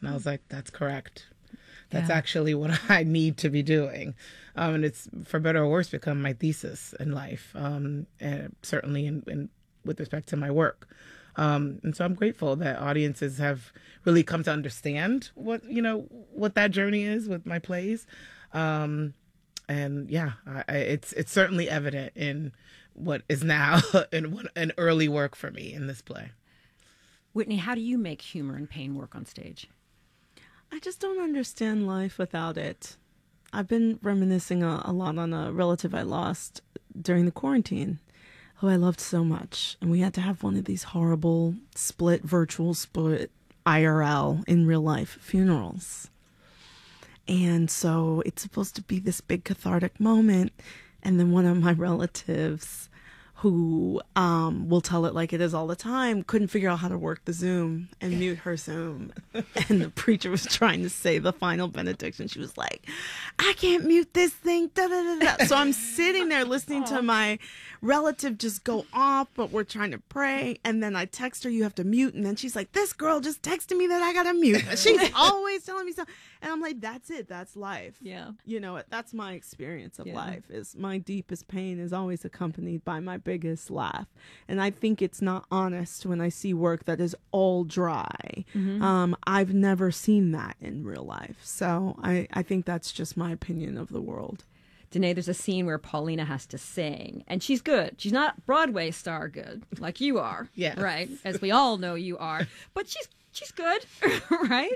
And I was like, that's correct. That's actually what I need to be doing. And it's, for better or worse, become my thesis in life, and certainly in with respect to my work. And so I'm grateful that audiences have really come to understand what that journey is with my plays. And yeah, it's certainly evident in what is now an early work for me in this play. Whitney, how do you make humor and pain work on stage? I just don't understand life without it. I've been reminiscing a lot on a relative I lost during the quarantine, who I loved so much. And we had to have one of these horrible virtual split IRL in real life funerals. And so it's supposed to be this big cathartic moment. And then one of my relatives, who will tell it like it is all the time, couldn't figure out how to work the Zoom and mute her Zoom. And the preacher was trying to say the final benediction. She was like, I can't mute this thing. Da, da, da, da. So I'm sitting there listening to my relative just go off, but we're trying to pray. And then I text her, you have to mute. And then she's like, this girl just texted me that I got to mute. She's always telling me something. And I'm like, that's it. That's life. Yeah. You know, that's my experience of life. Is my deepest pain is always accompanied by my biggest laugh. And I think it's not honest when I see work that is all dry. Mm-hmm. I've never seen that in real life. So I think that's just my opinion of the world. Danae, there's a scene where Paulina has to sing, and she's good. She's not Broadway star good, like you are, right? As we all know you are. But she's good, right?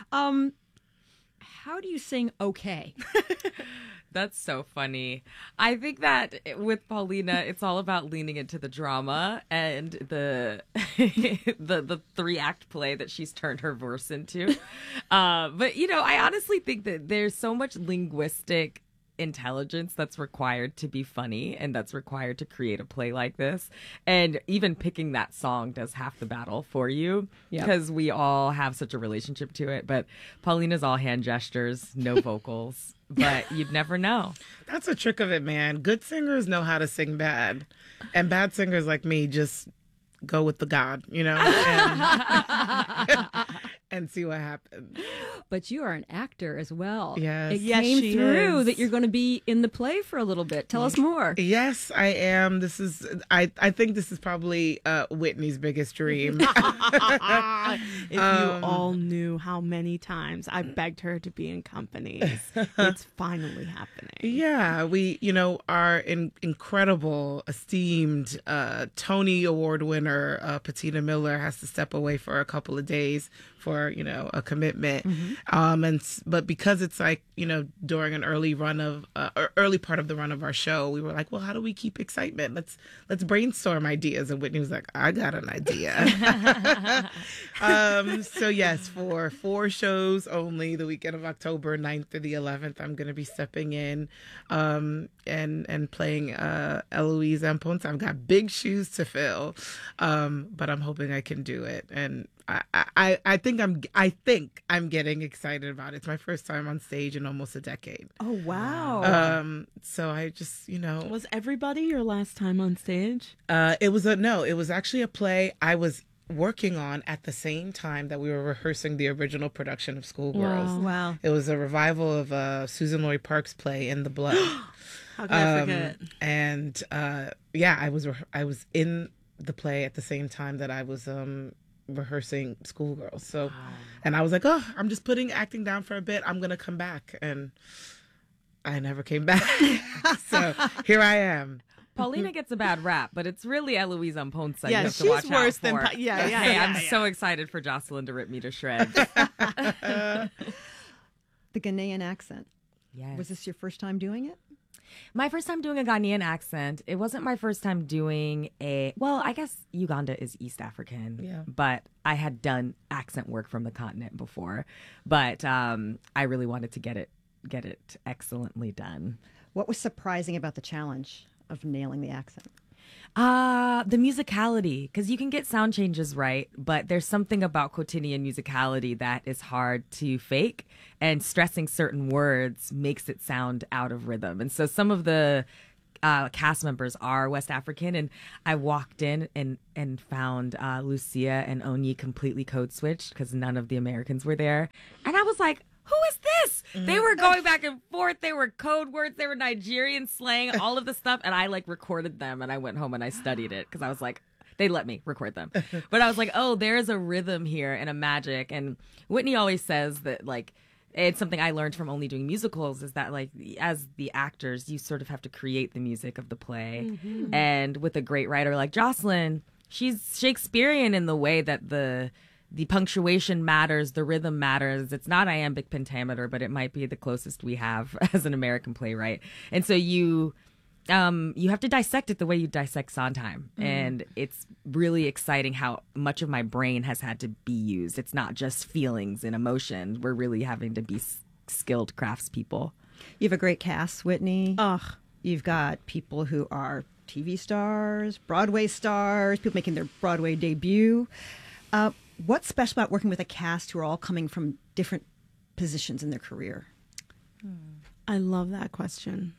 How do you sing okay? That's so funny. I think that with Paulina, it's all about leaning into the drama and the 3-act play that she's turned her verse into. But, I honestly think that there's so much linguistic intelligence that's required to be funny and that's required to create a play like this. And even picking that song does half the battle for you because we all have such a relationship to it. But Paulina's all hand gestures, no vocals. But you'd never know. That's a trick of it, man. Good singers know how to sing bad. And bad singers like me just go with the God, and see what happens. But you are an actor as well. Yes. It came through that you're going to be in the play for a little bit. Tell us more. Yes, I am. I think this is probably Whitney's biggest dream. If you all knew how many times I begged her to be in companies, it's finally happening. Yeah, we, our incredible, esteemed Tony Award winner, Patina Miller, has to step away for a couple of days for, a commitment. Mm-hmm. But because it's like, during an early part of the run of our show, we were like, well, how do we keep excitement? Let's brainstorm ideas. And Whitney was like, I got an idea. So yes, for 4 shows only, the weekend of October 9th through the 11th, I'm going to be stepping in, and playing, Eloise Amponte. I've got big shoes to fill. But I'm hoping I can do it. And I think I'm getting excited about it. It's my first time on stage in almost a decade. Oh, wow. So I just, Was Everybody your last time on stage? It was actually a play I was working on at the same time that we were rehearsing the original production of Schoolgirls. Wow. It was a revival of Susan Lloyd Park's play In the Blood. How could I forget? And I was in the play at the same time that I was rehearsing Schoolgirls. So, and I was like, oh, I'm just putting acting down for a bit. I'm gonna come back, and I never came back. So here I am. Paulina gets a bad rap, but it's really Eloise Amponte you have to she's watch worse out for. than I'm so excited for Jocelyn to rip me to shreds. The Ghanaian accent. Yes. Was this your first time doing it? My first time doing a Ghanaian accent. It wasn't my first time doing I guess Uganda is East African, but I had done accent work from the continent before. But I really wanted to get it excellently done. What was surprising about the challenge of nailing the accent? The musicality, because you can get sound changes right, but there's something about quotidian musicality that is hard to fake, and stressing certain words makes it sound out of rhythm. And so some of the cast members are West African, and I walked in and found Lucia and Onyi completely code switched because none of the Americans were there, and I was like, who is this? They were going back and forth. They were code words. They were Nigerian slang, all of the stuff. And I like recorded them and I went home and I studied it because I was like, they let me record them. But I was like, oh, there's a rhythm here and a magic. And Whitney always says that, like, it's something I learned from only doing musicals is that, like, as the actors, you sort of have to create the music of the play. Mm-hmm. And with a great writer like Jocelyn, she's Shakespearean in the way that the punctuation matters, the rhythm matters. It's not iambic pentameter, but it might be the closest we have as an American playwright. And so you have to dissect it the way you dissect Sondheim. And it's really exciting how much of my brain has had to be used. It's not just feelings and emotion. We're really having to be skilled craftspeople. You have a great cast, Whitney. Ugh. You've got people who are TV stars, Broadway stars, people making their Broadway debut. What's special about working with a cast who are all coming from different positions in their career? I love that question.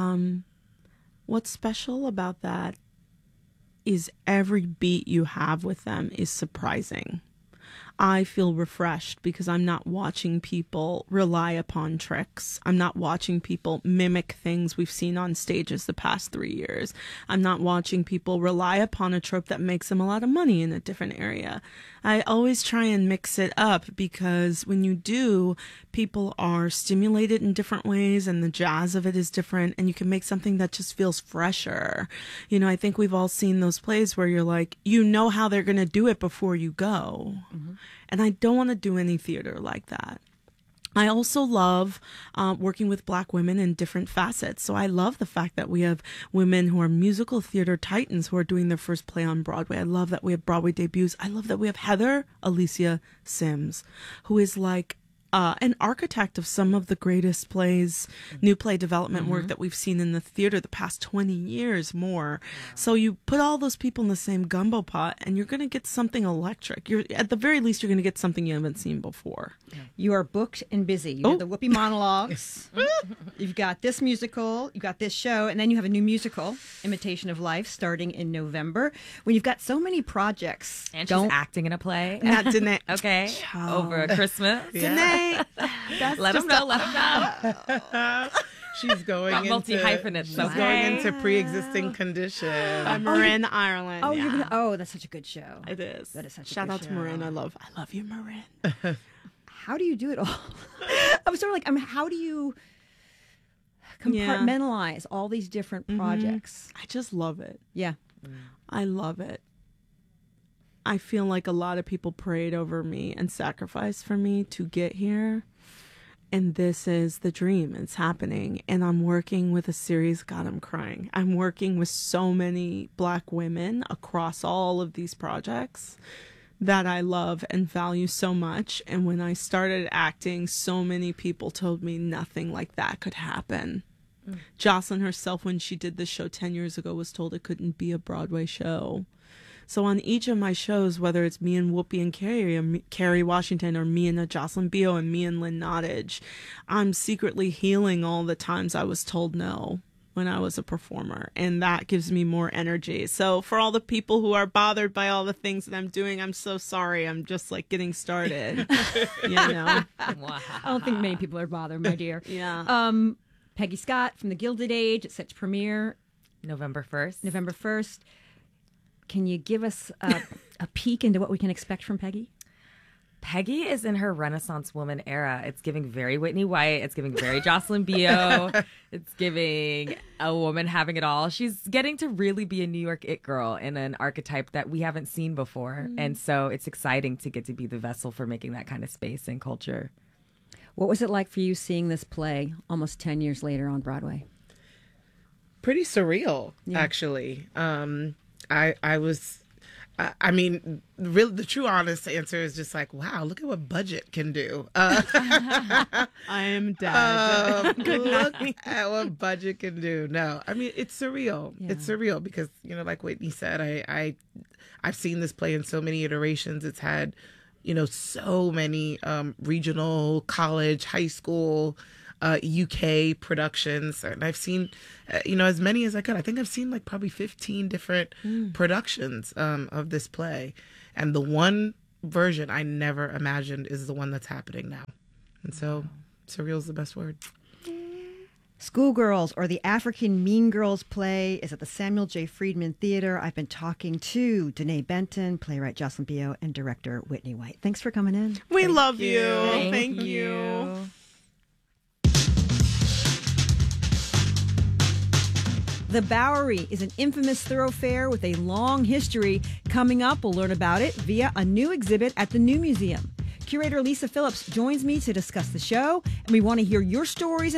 What's special about that is every beat you have with them is surprising. I feel refreshed because I'm not watching people rely upon tricks. I'm not watching people mimic things we've seen on stages the past 3 years. I'm not watching people rely upon a trope that makes them a lot of money in a different area. I always try and mix it up because when you do, people are stimulated in different ways and the jazz of it is different and you can make something that just feels fresher. You know, I think we've all seen those plays where you're like, you know how they're going to do it before you go. Mm-hmm. And I don't want to do any theater like that. I also love working with Black women in different facets. So I love the fact that we have women who are musical theater titans who are doing their first play on Broadway. I love that we have Broadway debuts. I love that we have Heather Alicia Sims, who is like an architect of some of the greatest plays, new play development work that we've seen in the theater the past 20 years more. So you put all those people in the same gumbo pot and you're going to get something electric. At the very least, you're going to get something you haven't seen before. You are booked and busy. You have the Whoopi monologues. You've got this musical, you've got this show, and then you have a new musical, Imitation of Life, starting in November. When you've got so many projects. And she's acting in a play. Not Danae. Okay. Over Christmas. Danae. Let them know. She's going into multi-hyphenates. Going into pre-existing conditions. By Marin, Ireland. Oh, yeah. That's such a good show. It is. That is such a Shout good out show. to Marin. I love you, Marin. How do you do it all? I was sort of like, how do you compartmentalize all these different projects? I just love it. Yeah. I love it. I feel like a lot of people prayed over me and sacrificed for me to get here. And this is the dream. It's happening. And I'm working with a series. God, I'm crying. I'm working with so many Black women across all of these projects that I love and value so much. And when I started acting, so many people told me nothing like that could happen. Jocelyn herself, when she did this show 10 years ago, was told it couldn't be a Broadway show. So on each of my shows, whether it's me and Whoopi and Kerry Washington, or me and Jocelyn Bio and me and Lynn Nottage, I'm secretly healing all the times I was told no when I was a performer. And that gives me more energy. So for all the people who are bothered by all the things that I'm doing, I'm so sorry. I'm just like getting started. You know? Wow. I don't think many people are bothered, my dear. Yeah. Peggy Scott from The Gilded Age. It's set to premiere November 1st. November 1st. Can you give us a peek into what we can expect from Peggy? Peggy is in her Renaissance woman era. It's giving very Whitney White. It's giving very Jocelyn Bio. It's giving a woman having it all. She's getting to really be a New York it girl in an archetype that we haven't seen before. And so it's exciting to get to be the vessel for making that kind of space and culture. What was it like for you seeing this play almost 10 years later on Broadway? Pretty surreal, actually. The true honest answer is just like, wow, look at what budget can do. I am dead. Look at what budget can do. No, I mean, it's surreal. Yeah. It's surreal because, you know, like Whitney said, I've seen this play in so many iterations. It's had, you know, so many regional, college, high school UK productions, and I've seen, as many as I could. I think I've seen like probably 15 different productions of this play, and the one version I never imagined is the one that's happening now, and so surreal is the best word. Schoolgirls, or the African Mean Girls play, is at the Samuel J. Friedman Theater. I've been talking to Danae Benton, playwright Jocelyn Bio, and director Whitney White. Thanks for coming in. We love you. Thank you. you. The Bowery is an infamous thoroughfare with a long history. Coming up, we'll learn about it via a new exhibit at the New Museum. Curator Lisa Phillips joins me to discuss the show, and we want to hear your stories and